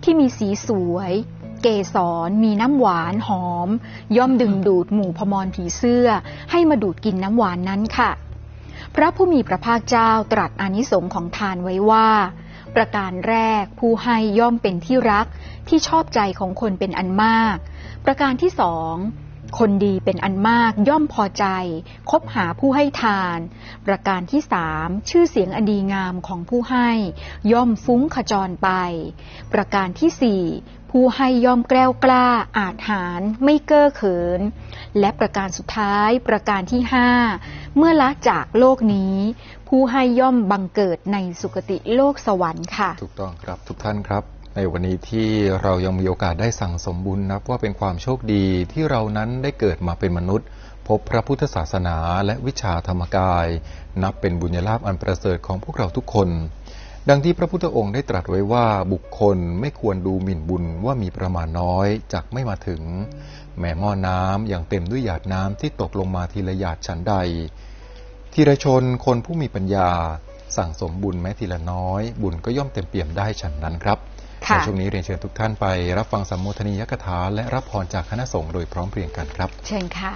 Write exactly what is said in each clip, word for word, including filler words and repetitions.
ที่มีสีสวยเกสรมีน้ำหวานหอมย่อมดึงดูดหมู่พมรผีเสื้อให้มาดูดกินน้ำหวานนั้นค่ะพระผู้มีพระภาคเจ้าตรัสอานิสงส์ของทานไว้ว่าประการแรกผู้ให้ย่อมเป็นที่รักที่ชอบใจของคนเป็นอันมากประการที่สองคนดีเป็นอันมากย่อมพอใจคบหาผู้ให้ทานประการที่สามชื่อเสียงอันดีงามของผู้ให้ย่อมฟุ้งขจรไปประการที่สี่ผู้ให้ย่อมแกล้วกล้าอาจหาญไม่เก้อเขินและประการสุดท้ายประการที่ห้าเมื่อละจากโลกนี้ผู้ให้ย่อมบังเกิดในสุคติโลกสวรรค์ค่ะถูกต้องครับทุกท่านครับในวันนี้ที่เรายังมีโอกาสได้สั่งสมบุญนับว่าเป็นความโชคดีที่เรานั้นได้เกิดมาเป็นมนุษย์พบพระพุทธศาสนาและวิชาธรรมกายนับเป็นบุญญาลาภอันประเสริฐของพวกเราทุกคนดังที่พระพุทธองค์ได้ตรัสไว้ว่าบุคคลไม่ควรดูหมิ่นบุญว่ามีประมาณน้อยจักไม่มาถึงแม้หม้อน้ำอย่างเต็มด้วยหยาดน้ำที่ตกลงมาทีละหยาดฉันใดทีละชนคนผู้มีปัญญาสั่งสมบุญแม้ทีละน้อยบุญก็ย่อมเต็มเปี่ยมได้ฉันนั้นครับในช่วงนี้เรียนเชิญทุกท่านไปรับฟังสัมโมทนียกถาและรับพรจากคณะสงฆ์โดยพร้อมเพรียงกันครับเชิญค่ะ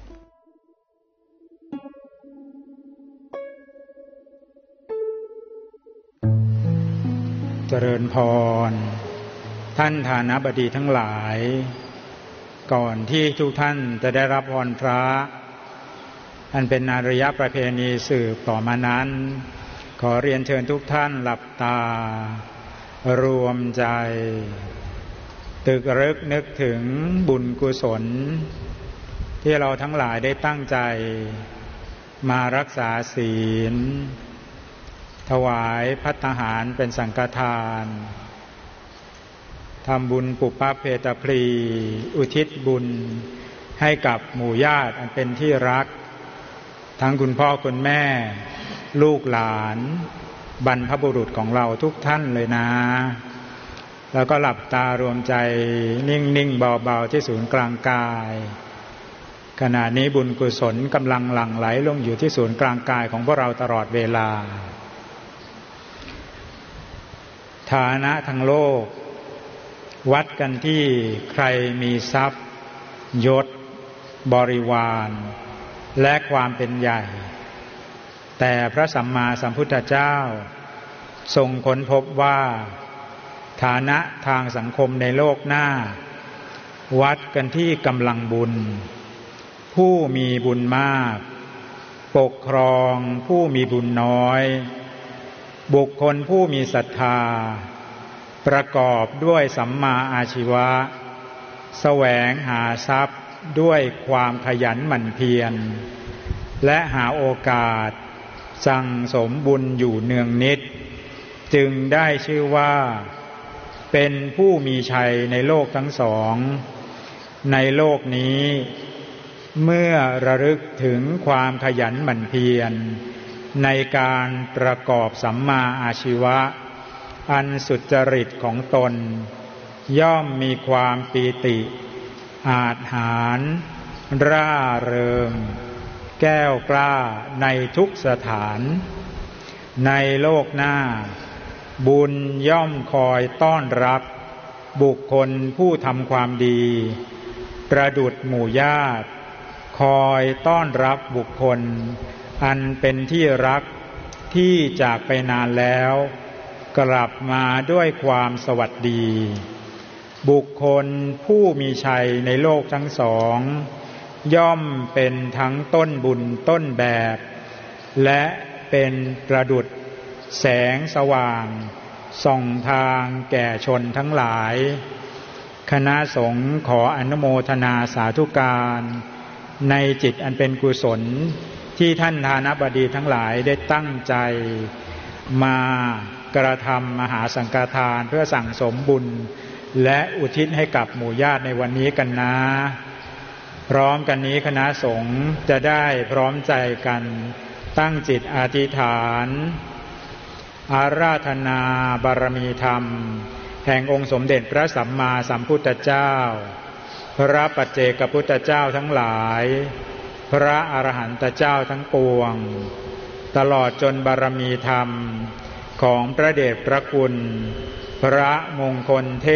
เจริญพรท่านฐานะบดีทั้งหลายก่อนที่ทุกท่านจะได้รับพรพระอันเป็นอารยประเพณีสืบต่อมานั้นขอเรียนเชิญทุกท่านหลับตารวมใจตึกรึกนึกถึงบุญกุศลที่เราทั้งหลายได้ตั้งใจมารักษาศีลถวายภัตตาหารเป็นสังฆทานทำบุญปุพพเพตพลีอุทิศบุญให้กับหมู่ญาติอันเป็นที่รักทั้งคุณพ่อคุณแม่ลูกหลานบรรพบุรุษของเราทุกท่านเลยนะแล้วก็หลับตารวมใจนิ่งๆเบาๆที่ศูนย์กลางกายขณะนี้บุญกุศลกำลังหลั่งไหลลงอยู่ที่ศูนย์กลางกายของพวกเราตลอดเวลาฐานะทางโลกวัดกันที่ใครมีทรัพย์ยศบริวารและความเป็นใหญ่แต่พระสัมมาสัมพุทธเจ้าทรงค้นพบว่าฐานะทางสังคมในโลกหน้าวัดกันที่กำลังบุญผู้มีบุญมากปกครองผู้มีบุญน้อยบุคคลผู้มีศรัทธาประกอบด้วยสัมมาอาชีวะแสวงหาทรัพย์ด้วยความขยันหมั่นเพียรและหาโอกาสสั่งสมบุญอยู่เนืองนิดจึงได้ชื่อว่าเป็นผู้มีชัยในโลกทั้งสองในโลกนี้เมื่อระลึกถึงความขยันหมั่นเพียรในการประกอบสัมมาอาชีวะอันสุจริตของตนย่อมมีความปีติอาจหาญร่าเริงแก้วกล้าในทุกสถานในโลกหน้าบุญย่อมคอยต้อนรับบุคคลผู้ทำความดีประดุจหมู่ญาติคอยต้อนรับบุคคลอันเป็นที่รักที่จากไปนานแล้วกลับมาด้วยความสวัสดีบุคคลผู้มีชัยในโลกทั้งสองย่อมเป็นทั้งต้นบุญต้นแบบและเป็นประดุจแสงสว่างส่องทางแก่ชนทั้งหลายคณะสงฆ์ขออนุโมทนาสาธุการในจิตอันเป็นกุศลที่ท่านฐานะบดีทั้งหลายได้ตั้งใจมากระทำมหาสังฆทานเพื่อสั่งสมบุญและอุทิศให้กับหมู่ญาติในวันนี้กันนะพร้อมกันนี้คณะสงฆ์จะได้พร้อมใจกันตั้งจิตอธิษฐานอาราธนาบารมีธรรมแห่งองค์สมเด็จพระสัมมาสัมพุทธเจ้าพระปัจเจกพุทธเจ้าทั้งหลายพระอรหันตเจ้าทั้งปวงตลอดจนบารมีธรรมของพระเดชพระคุณพระมงคลเท